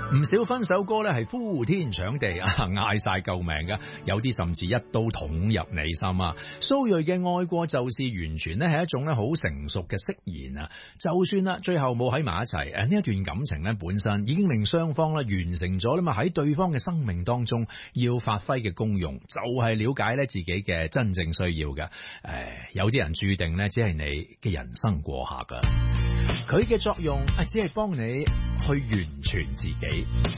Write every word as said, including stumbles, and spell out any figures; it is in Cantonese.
唔少分手歌咧係呼天搶地啊，嗌晒救命噶，有啲甚至一刀捅入你心啊！蘇芮嘅愛過就是完全咧係一種咧好成熟嘅釋言啊！就算啦，最後冇喺埋一齊，誒呢一段感情咧本身已經令雙方咧完成咗啦嘛，喺對方嘅生命當中要發揮嘅功用，就係了解咧自己嘅真正需要嘅。誒，有啲人注定咧只係你嘅人生過客噶，佢嘅作用啊只係幫你去完全自己。